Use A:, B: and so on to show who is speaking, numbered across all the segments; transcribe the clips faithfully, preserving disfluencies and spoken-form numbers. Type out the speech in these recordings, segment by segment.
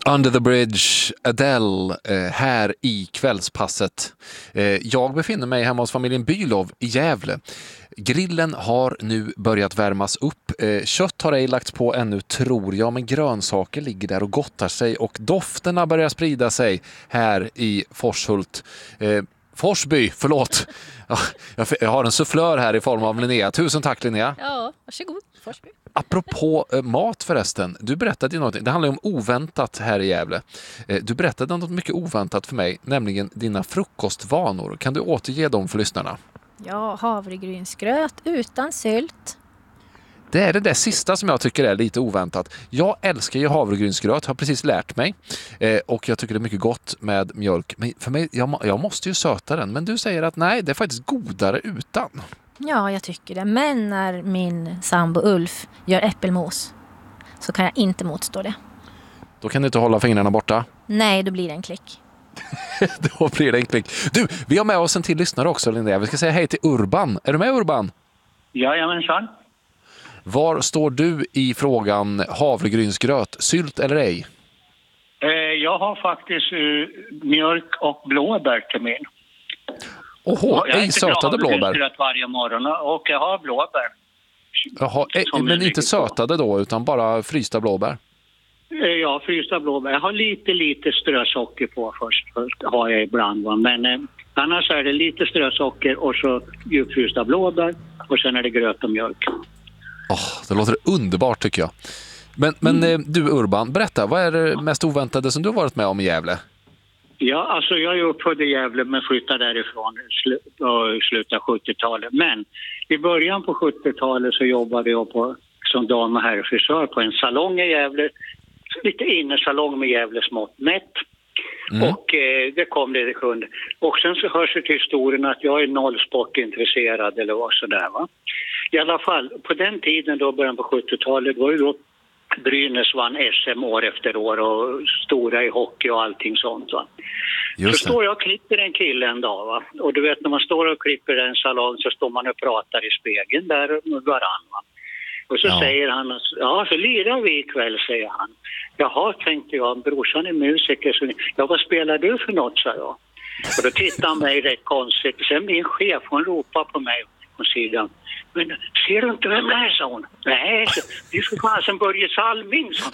A: Under the Bridge, Adele, eh, här i kvällspasset. Eh, jag befinner mig hemma hos familjen Bylov i Gävle. Grillen har nu börjat värmas upp. Eh, kött har ej lagts på ännu, tror jag, men grönsaker ligger där och gottar sig och dofterna börjar sprida sig här i Forshult. Eh, Forsby, förlåt. Jag har en sufflör här i form av Linnea. Tusen tack, Linnea.
B: Ja, varsågod, Forsby.
A: Apropå eh, mat förresten, du berättade ju någonting. Det handlar om oväntat här i Gävle. Eh, du berättade något mycket oväntat för mig, nämligen dina frukostvanor. Kan du återge dem för lyssnarna?
B: Ja, havregrynsgröt utan sylt.
A: Det är det där sista som jag tycker är lite oväntat. Jag älskar ju havregrynsgröt, har precis lärt mig. Eh, och jag tycker det är mycket gott med mjölk. Men för mig, jag, jag måste ju söta den. Men du säger att nej, det är faktiskt godare utan.
B: Ja, jag tycker det. Men när min sambo Ulf gör äppelmos så kan jag inte motstå det.
A: Då kan du inte hålla fingrarna borta.
B: Nej, då blir det en klick.
A: Då blir det en klick. Du, vi har med oss en till lyssnare också, Linnea. Vi ska säga hej till Urban. Är du med, Urban?
C: Jajamensan.
A: Var står du i frågan havregrynsgröt, sylt eller ej?
C: Eh, jag har faktiskt eh, mjölk och blåbär till min.
A: Oho, ej sötade blåbär.
C: Jag varje morgon och jag har blåbär.
A: Jaha, ej, men inte sötade då, utan bara frysta blåbär?
C: Eh, ja, frysta blåbär. Jag har lite, lite strösocker på först. Först har jag ibland, va? Men eh, annars är det lite strösocker och så djupfrysta blåbär och sen är det gröt och mjölk.
A: Oh, det låter underbart tycker jag. Men, men mm. du Urban, berätta, vad är det mest oväntade som du har varit med om i Gävle?
C: Ja, alltså jag är uppfödd i Gävle men flyttade därifrån i sl- slutet av sjuttiotalet. Men i början på sjuttiotalet så jobbade jag på, som dam- och herrfrisör på en salong i Gävle. Lite innersalong med Gävles mått mätt. Mm. Och eh, det kom lite kunder. Och sen så hörs det till historien att jag är noll sportintresserad eller vad sådär, va. I alla fall, på den tiden då, början på sjuttiotalet, var ju då Brynäs vann S M år efter år och stora i hockey och allting sånt, va. Så står jag och klipper en kille en dag, va. Och du vet, när man står och klipper en salong så står man och pratar i spegeln där med varann, va. Och så ja. säger han, ja så lirar vi ikväll, säger han. Jaha, tänkte jag, brorsan är musiker. Så, ja, vad spelar du för något, sa jag. Och då tittar han mig rätt konstigt. Sen min chef, hon ropar på mig på sidan. Men ser du inte vem det är, sa hon. Nej, det är för fasen Börje Salming, sa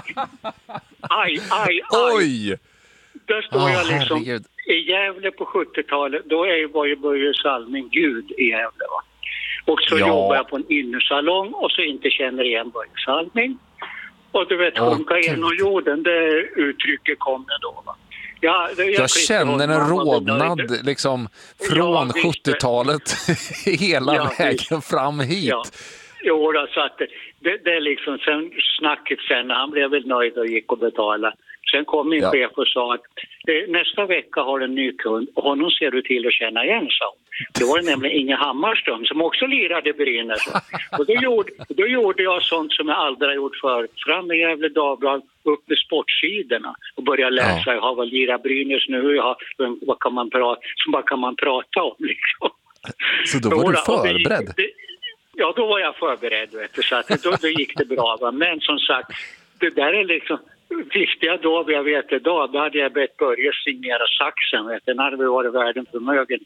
C: Aj, aj, aj.
A: Oj!
C: Där står oh, jag liksom
A: herregud.
C: I Gävle på sjuttiotalet. Då är, var ju Börje Salming gud i Gävle, va. Och så ja. jobbar jag på en innersalong och så inte känner igen Börje Salming. Och du vet, sjunka oh, genom jorden, det uttrycket kommer då, va. Ja, det, jag
A: jag känner en rodnad liksom från ja, sjuttiotalet hela ja, vägen visst. fram hit. Ja.
C: Jo, då, så att det, det är liksom sen snacket sen, han blev väl nöjd och gick och betala. Sen kom min ja. chef och sa att eh, nästa vecka har en ny kund och honom ser du till att känna igen, så. Det var nämligen Inge Hammarström som också lirade Brynäs. Och då gjorde, då gjorde jag sånt som jag aldrig har gjort för. Fram med Gävle Dagblad, upp med sportsidorna och börja läsa. Ja. Jag har vad lirar Brynäs nu, jag har, vad kan man prata, som bara kan man prata om liksom.
A: Så då var då, du förberedd?
C: Det, ja, då var jag förberedd, vet du, så att då, då gick det bra. Va? Men som sagt, det där är liksom... Visste jag då, jag vet idag, då hade jag bett Börje signera saxen, vet du, den hade varit värden förmögen.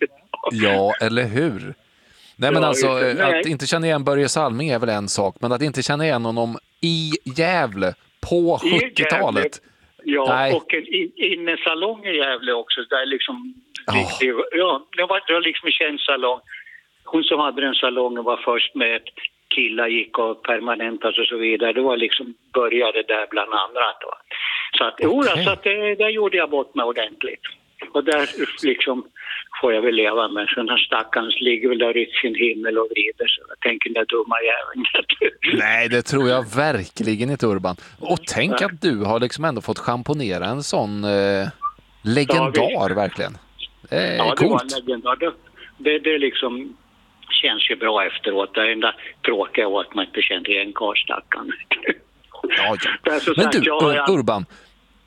A: Ja, eller hur? Nej, men ja, alltså, nej. Att inte känna igen Börje Salming är väl en sak, men att inte känna igen honom i Gävle på sjuttiotalet.
C: Ja, nej. Och en in, innesalong i Gävle också, där liksom,
A: oh.
C: riktigt, ja, det var, det var liksom en känd salong. Hon som hade den salongen var först med ett killar gick och permanentas och så vidare. Det var liksom började där bland annat. Då. Så att, okay. jo, så att det, där gjorde jag bort mig ordentligt. Och där liksom får jag väl leva med. Så den här stackans ligger väl där i sin himmel och vrider. Så jag tänker den där dumma jäveln.
A: Nej, det tror jag verkligen inte, Urban. Och tänk ja. att du har liksom ändå fått champonera en sån eh, legendar, ja, verkligen. Eh,
C: ja, det
A: coolt.
C: var en legendar. Det, det, det liksom... känns ju bra efteråt. Det är enda tråkiga var att man inte kände igen karlstackan.
A: Ja, ja. Men du, Urban,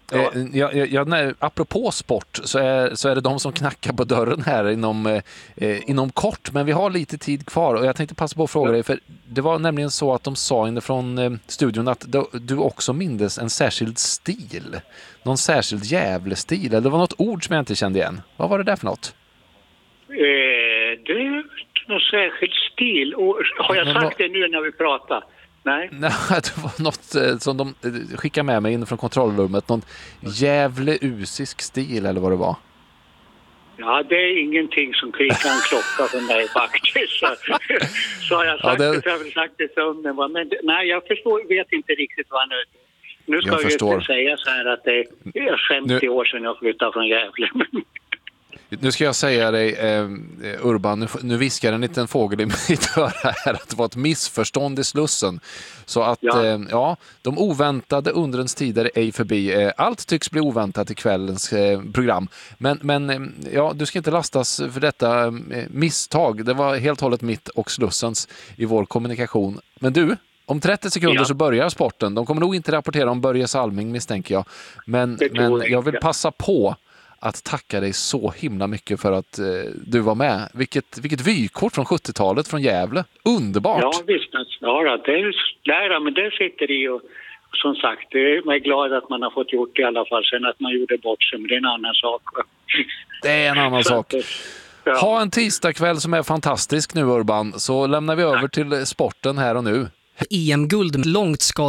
C: Ja.
A: Eh, jag, jag, jag, när, apropå sport så är, så är det de som knackar på dörren här inom, eh, inom kort, men vi har lite tid kvar och jag tänkte passa på att fråga dig, för det var nämligen så att de sa inifrån eh, studion att du, du också mindes en särskild stil, någon särskild Gävle-stil, eller det var något ord som jag inte kände igen. Vad var det där för något?
C: Eh, det är någon särskild stil. Och, har jag sagt det nu när vi pratar? Nej.
A: Nej, det var något eh, som de eh, skickade med mig in från kontrollrummet, någon Gävle-usisk stil eller vad det var.
C: Ja, det är ingenting som krigar en klocka för mig faktiskt. Så, så har jag sagt
A: Ja, det...
C: det, så har jag sagt det sömnen. Men nej, jag förstår, vet inte riktigt vad nu. Nu ska
A: Jag
C: jag
A: förstår.
C: ju säga så här att det är femtio nu... år sedan jag flyttade från Gävle.
A: Nu ska jag säga dig, eh, Urban, nu, nu viskar en liten fågel i mitt öra här att det var ett missförstånd i Slussen. Så att, ja, eh, ja de oväntade undrens tider är ej förbi. Eh, allt tycks bli oväntat i kvällens eh, program. Men, men eh, ja, du ska inte lastas för detta eh, misstag. Det var helt hållet mitt och Slussens i vår kommunikation. Men du, om trettio sekunder ja. så börjar sporten. De kommer nog inte rapportera om Börje Salming, misstänker jag. Men, men jag vill passa på att tacka dig så himla mycket för att eh, du var med. Vilket, vilket vykort från sjuttiotalet från Gävle. Underbart!
C: Ja, visst. Ja, det är, där, men det sitter i och som sagt, jag är glad att man har fått gjort det i alla fall. Sen att man gjorde bort sig, men det är en annan sak.
A: Det är en annan sak.
C: Ja.
A: Ha en tisdagkväll som är fantastisk nu, Urban. Så lämnar vi över till sporten här och nu.
D: E M-guld långt ska